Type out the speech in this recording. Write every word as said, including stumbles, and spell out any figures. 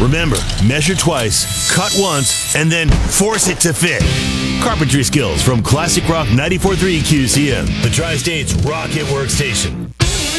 Remember, measure twice, cut once, and then force it to fit. Carpentry skills from Classic Rock ninety-four point three Q C M, the Tri-State's Rocket Workstation.